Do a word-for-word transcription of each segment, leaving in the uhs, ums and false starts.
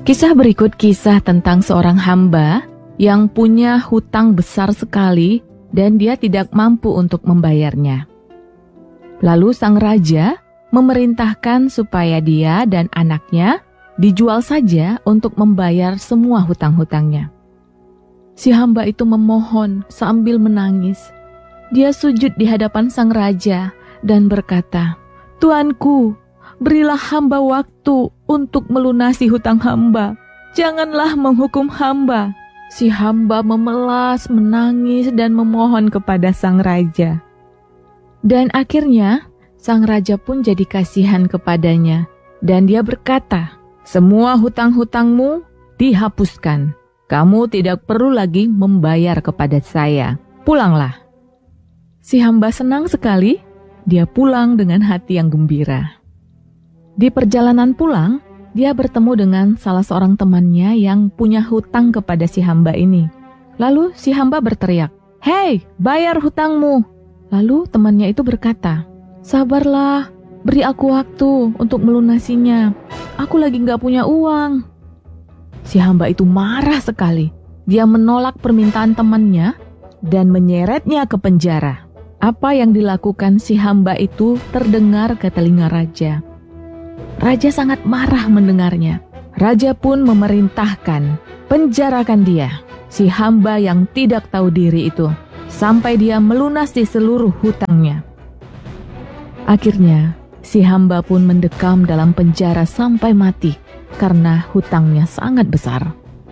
Kisah berikut kisah tentang seorang hamba yang punya hutang besar sekali dan dia tidak mampu untuk membayarnya. Lalu sang raja memerintahkan supaya dia dan anaknya dijual saja untuk membayar semua hutang-hutangnya. Si hamba itu memohon sambil menangis. Dia sujud di hadapan sang raja dan berkata, "Tuanku, berilah hamba waktu untuk melunasi hutang hamba. Janganlah menghukum hamba." Si hamba memelas, menangis, dan memohon kepada sang raja. Dan akhirnya, sang raja pun jadi kasihan kepadanya. Dan dia berkata, "Semua hutang-hutangmu dihapuskan. Kamu tidak perlu lagi membayar kepada saya. Pulanglah." Si hamba senang sekali. Dia pulang dengan hati yang gembira. Di perjalanan pulang, dia bertemu dengan salah seorang temannya yang punya hutang kepada si hamba ini. Lalu si hamba berteriak, "Hei, bayar hutangmu!" Lalu temannya itu berkata, "Sabarlah, beri aku waktu untuk melunasinya. Aku lagi gak punya uang." Si hamba itu marah sekali. Dia menolak permintaan temannya dan menyeretnya ke penjara. Apa yang dilakukan si hamba itu terdengar ke telinga raja. Raja sangat marah mendengarnya. Raja pun memerintahkan, penjarakan dia, si hamba yang tidak tahu diri itu, sampai dia melunasi seluruh hutangnya. Akhirnya, si hamba pun mendekam dalam penjara sampai mati karena hutangnya sangat besar.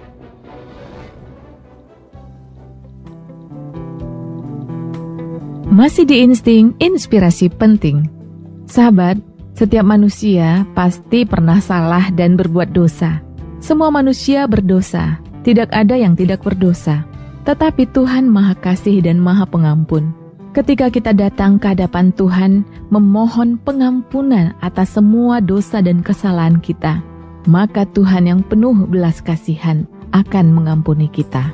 Masih di Insting Inspirasi Penting. Sahabat, setiap manusia pasti pernah salah dan berbuat dosa. Semua manusia berdosa, tidak ada yang tidak berdosa. Tetapi Tuhan Maha Kasih dan Maha Pengampun. Ketika kita datang ke hadapan Tuhan, memohon pengampunan atas semua dosa dan kesalahan kita, maka Tuhan yang penuh belas kasihan akan mengampuni kita.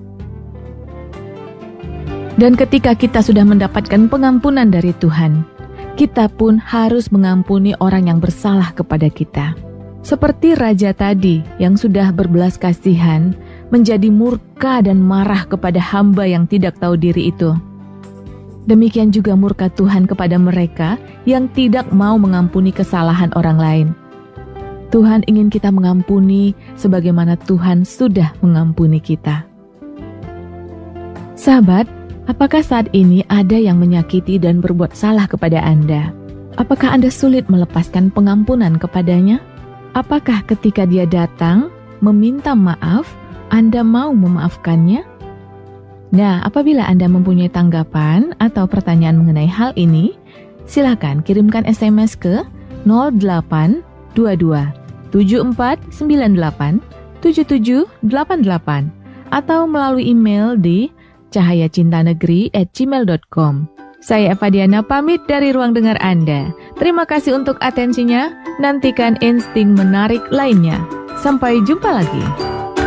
Dan ketika kita sudah mendapatkan pengampunan dari Tuhan, kita pun harus mengampuni orang yang bersalah kepada kita. Seperti raja tadi yang sudah berbelas kasihan, menjadi murka dan marah kepada hamba yang tidak tahu diri itu. Demikian juga murka Tuhan kepada mereka yang tidak mau mengampuni kesalahan orang lain. Tuhan ingin kita mengampuni sebagaimana Tuhan sudah mengampuni kita. Sahabat, apakah saat ini ada yang menyakiti dan berbuat salah kepada Anda? Apakah Anda sulit melepaskan pengampunan kepadanya? Apakah ketika dia datang meminta maaf, Anda mau memaafkannya? Nah, apabila Anda mempunyai tanggapan atau pertanyaan mengenai hal ini, silakan kirimkan S M S ke nol delapan dua dua tujuh empat sembilan delapan tujuh tujuh delapan delapan atau melalui email di cahaya cinta negeri at gmail dot com. Saya Eva Diana pamit dari ruang dengar Anda. Terima kasih untuk atensinya. Nantikan insting menarik lainnya. Sampai jumpa lagi.